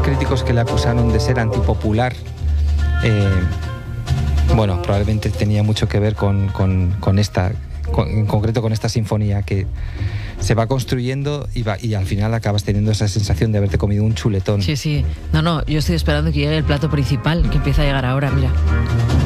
críticos que le acusaron de ser antipopular, bueno, probablemente tenía mucho que ver con esta, en concreto con esta sinfonía que se va construyendo y al final acabas teniendo esa sensación de haberte comido un chuletón. Sí. No, yo estoy esperando que llegue el plato principal, que empieza a llegar ahora, mira.